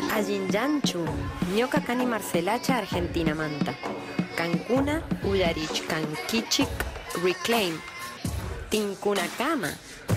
Allinyanchu, ñoka kani Marcelacha Argentina manta. Cancuna, Uyarich, Canquichic, Reclaim. Tincuna Cama,